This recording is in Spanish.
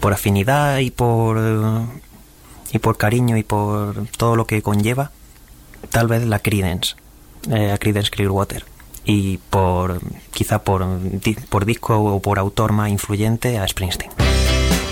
por afinidad y por cariño y por todo lo que conlleva, tal vez la Creedence, a Creedence Clearwater, y quizá por disco o por autor más influyente, a Springsteen.